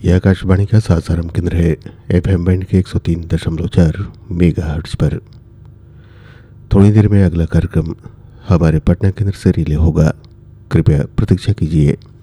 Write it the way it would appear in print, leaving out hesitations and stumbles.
यह आकाशवाणी का सासाराम केंद्र है। एफएम बैंड के 103.4 मेगाहर्ट्ज पर। थोड़ी देर में अगला कार्यक्रम हमारे पटना केंद्र से रिले होगा। कृपया प्रतीक्षा कीजिए।